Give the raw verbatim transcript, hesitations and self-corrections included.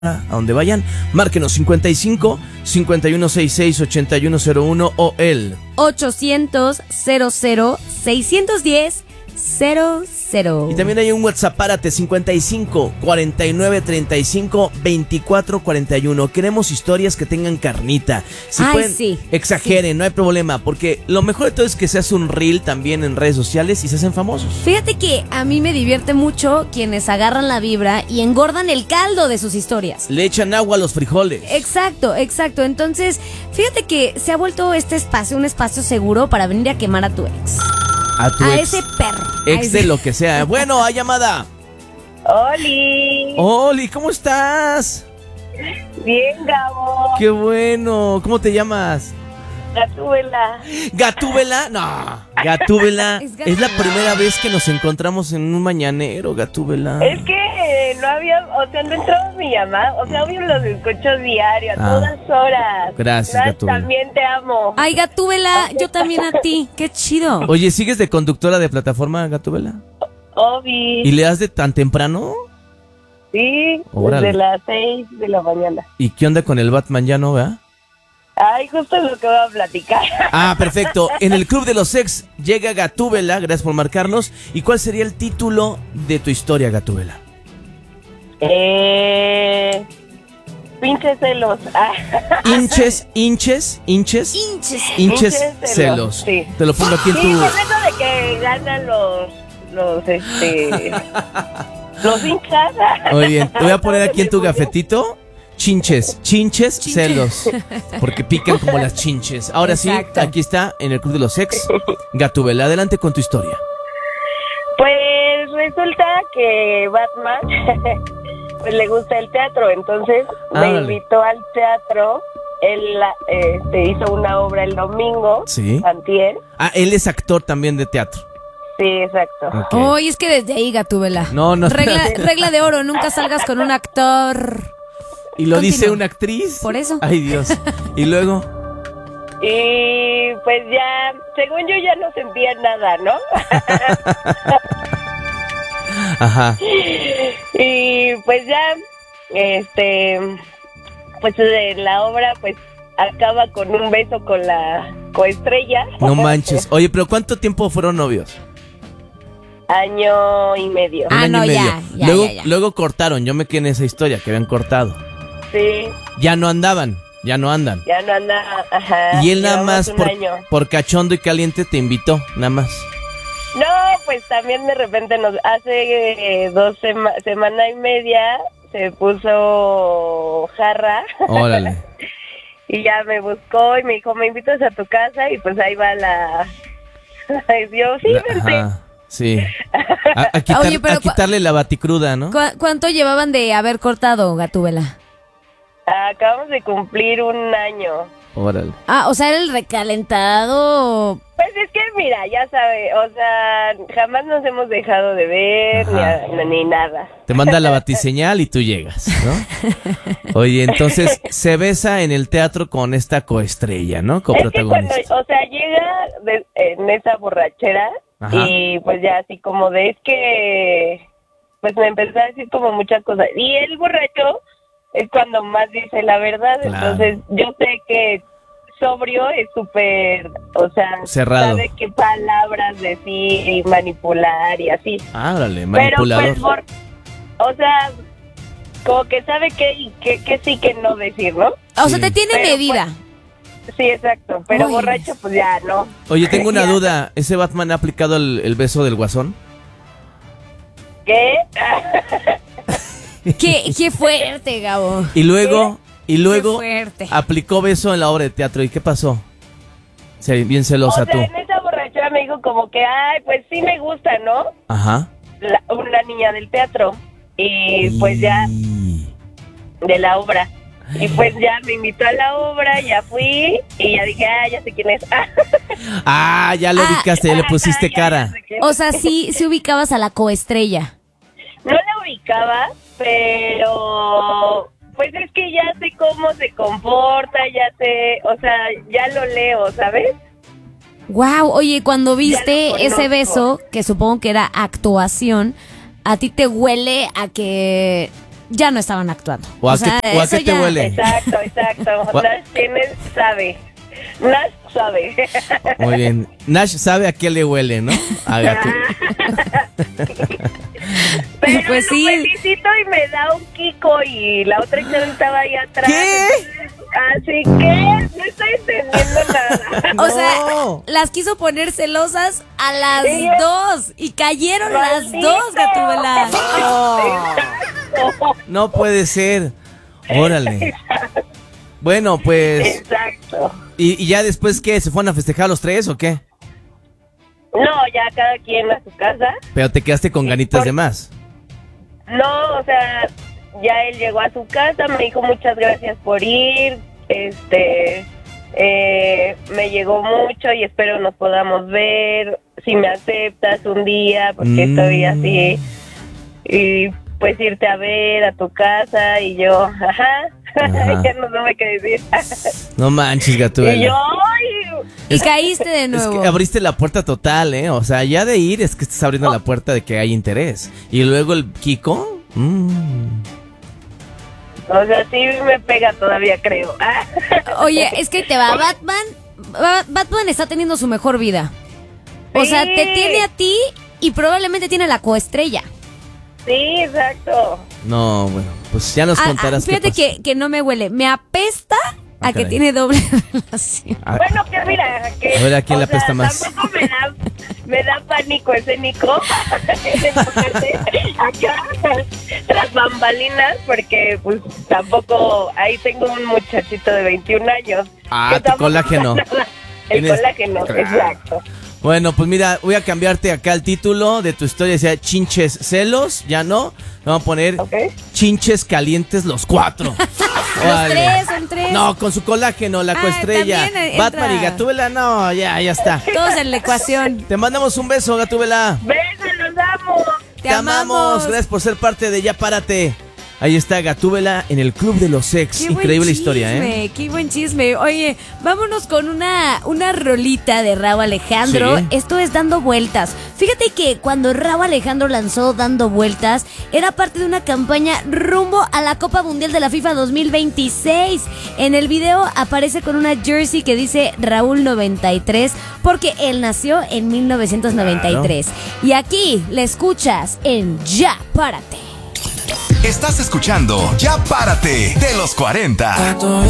a donde vayan, márquenos cincuenta y cinco, cincuenta y uno sesenta y seis, ochenta y uno cero uno o el ochocientos, cero cero, seiscientos diez, cero cero. Y también hay un WhatsApp, párate, cincuenta y cinco, cuarenta y nueve, treinta y cinco, veinticuatro, cuarenta y uno. Queremos historias que tengan carnita. Si Ay, pueden, sí, exageren, sí. No hay problema, porque lo mejor de todo es que se hace un reel también en redes sociales y se hacen famosos. Fíjate que a mí me divierte mucho quienes agarran la vibra y engordan el caldo de sus historias. Le echan agua a los frijoles. Exacto, exacto. Entonces, fíjate que se ha vuelto este espacio un espacio seguro para venir a quemar a tu ex. A tu a ex, ese perro. Ex a ese... de lo que sea. Bueno, hay llamada. ¡Oli! Oli, ¿cómo estás? Bien, Gabo. Qué bueno. ¿Cómo te llamas? Gatúbela. ¿Gatúbela? No. Gatúbela. Es Es, Gatúbela. la primera vez que nos encontramos en un mañanero, Gatúbela. Es que eh, no había, o sea, no entraba mi llamada. O sea, obvio los escucho diario, a Ah. todas horas. Gracias, Nat, Gatúbela. También te amo. Ay, Gatúbela, yo también a ti. Qué chido. Oye, ¿sigues de conductora de plataforma, Gatúbela? Obi. ¿Y le das de tan temprano? Sí, Órale. desde las seis de la mañana. ¿Y qué onda con el Batman? Ya no, ¿verdad? Ay, justo es lo que voy a platicar. Ah, perfecto. En el Club de los Ex llega Gatúbela, gracias por marcarnos. ¿Y cuál sería el título de tu historia, Gatúbela? Eh... Pinches celos. Ah. Hinches, hinches, hinches, Hinches. hinches, Hinches celos. celos, sí. Te lo pongo aquí en Sí, tu... con eso de que ganan los, los, este, los hinchas. Muy bien, te voy a poner aquí en tu gafetito. Chinches, chinches, Chinches. celos. Porque pican como las chinches. Ahora Exacto. sí, aquí está en el Club de los Ex. Gatúbela, adelante con tu historia. Pues resulta que Batman pues le gusta el teatro, entonces Ah, me órale. invitó al teatro. Él este, hizo una obra el domingo, Sí. antier. Ah, él es actor también de teatro. Sí, exacto. Ok. Oye, es que desde ahí, Gatúbela. No, no. Regla, regla de oro, nunca salgas con un actor. Y lo dice Continúa. una actriz. Por eso. Ay, Dios. Y luego... Y pues ya, según yo ya no sentía nada, ¿no? Ajá. Y pues ya, este, pues de la obra pues acaba con un beso con la coestrella. No manches. Oye, pero ¿cuánto tiempo fueron novios? Año y medio. Ah, Un año no, y medio. ya, ya, luego, ya, ya. luego cortaron. Yo me quedé en esa historia que habían cortado. Sí, Ya no andaban. Ya no andan. ya no anda, ajá. Y él nada llevamos más un por, año. por cachondo y caliente te invitó, nada más. No, pues también de repente nos hace eh, dos sema- semana y media se puso jarra. Órale. Y ya me buscó y me dijo, ¿me invitas a tu casa? Y pues ahí va la... Ay, Dios, sí, La- vente. ajá, sí. A, a quitar- Oye, pero a quitarle la baticruda, ¿no? ¿Cu- ¿Cuánto llevaban de haber cortado, Gatúbela? Acabamos de cumplir un año. Órale. Ah, o sea, era el recalentado. Pues es que, mira, ya sabe, o sea, jamás nos hemos dejado de ver ni, Ajá. a- ni nada. Te manda la batiseñal y tú llegas, ¿no? Oye, entonces se besa en el teatro con esta coestrella, ¿no? Es que cuando, Coprotagonista. o sea, llega de- en esa borrachera Ajá. y pues ya así como de, es que, pues me empezó a decir como muchas cosas. Y el borracho es cuando más dice la verdad, Claro. entonces yo sé que sobrio es súper, o sea, Cerrado. sabe qué palabras decir y manipular y así. Ah, órale, Pero manipulador. pues, por, o sea, como que sabe qué y qué, qué sí, que no decir, ¿no? O sea, Sí. te tiene Pero, medida. Sí, exacto, pero Ay, borracho pues ya no. Oye, tengo una Ya. duda. ¿Ese Batman ha aplicado el, el beso del guasón? ¿Qué? Qué, qué fuerte, Gabo. Y luego, y luego Qué fuerte. aplicó beso en la obra de teatro. ¿Y qué pasó? Sí, bien O celosa sea, tú. en esa borrachera me dijo como que, ay, pues sí me gusta, ¿no? Ajá. La- una niña del teatro. Y pues ya, Y- de la obra. Y pues ya me invitó a la obra, ya fui y ya dije, ah, ya sé quién es. Ah, ya lo Ah, ubicaste, ya le pusiste Ya, ya cara. sé quién O es. sea, sí, sí ubicabas a la coestrella. No la ubicaba, pero pues es que ya sé cómo se comporta, ya sé, o sea, ya lo leo, ¿sabes? Wow, oye, cuando viste Ya lo ese conozco. beso, que supongo que era actuación, ¿a ti te huele a que ya no estaban actuando. ¿O a qué- o a eso qué te ya- huele? Exacto, exacto. Gua- Nash tiene, sabe. Nash sabe. Muy bien. Nash sabe a qué le huele, ¿no? A gato. Pero Pues lo sí. felicito y me da un Kiko y la otra chava estaba ahí atrás. ¿Qué? Así que no estoy entendiendo nada. O sea, No. las quiso poner celosas a las Sí. dos y cayeron las ¡Maldito! dos, Gatúbela. Exacto. No puede ser. Órale. Bueno, pues. Exacto. ¿Y, y ya después qué? ¿Se fueron a festejar los tres o qué? No, ya cada quien a su casa. Pero te quedaste con ganitas de más. No, o sea, ya él llegó a su casa, me dijo muchas gracias por ir, este, eh, me llegó mucho y espero nos podamos ver, si me aceptas un día, porque Mm. estoy así, y pues irte a ver a tu casa, y yo, ajá, Ajá. ya no sé qué decir. No manches, Y Gatúbela. yo, ay, Y caíste de Es nuevo. que abriste la puerta total, ¿eh? O sea, ya de ir es que estás abriendo la puerta de que hay interés. Y luego el Kiko. mm. o sea, sí me pega todavía, creo. Oye, es que te va, Batman, Ba- Batman está teniendo su mejor vida. O sea, Sí. te tiene a ti y probablemente tiene la coestrella. Sí, exacto. No, bueno, pues ya nos Ah, ah, contarás qué fíjate pasó. que, que no me huele. Me apesta Ah, a que caray. tiene doble relación. Ah, Bueno, que mira, que... A ver, ¿a quién o le sea, apesta más? Tampoco me da, me da pánico escénico enfocarte acá tras bambalinas, porque pues tampoco... Ahí tengo un muchachito de veintiún años. Ah, que tu tampoco colágeno. pasa nada. El Tienes- colágeno, Claro. exacto. Bueno, pues mira, voy a cambiarte acá el título de tu historia. Decía chinches celos, ya no. Vamos a poner ¿Ok? chinches calientes los cuatro. Los Órale. tres, son tres. No, con su colágeno, la Ah, coestrella. también entra. Batman y Gatúbela, no, ya, ya está. Todos en la ecuación. Te mandamos un beso, Gatúbela. Besos, los amo. Te amamos. Gracias por ser parte de Ya Párate. Ahí está Gatúbela en el Club de los Ex. Qué buen Increíble historia, ¿eh? chisme, Qué buen chisme. Oye, vámonos con una, una rolita de Rauw Alejandro. Sí. Esto es Dando Vueltas. Fíjate que cuando Rauw Alejandro lanzó Dando Vueltas, era parte de una campaña rumbo a la Copa Mundial de la FIFA dos mil veintiséis. En el video aparece con una jersey que dice Raúl noventa y tres, porque él nació en mil novecientos noventa y tres. Y aquí le escuchas en Ya Párate. Estás escuchando Ya Párate de los cuarenta.